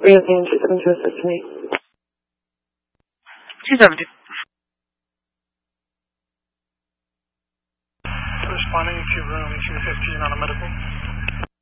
Reunion 270 to assist me. 270. Responding to room 215 on a medical.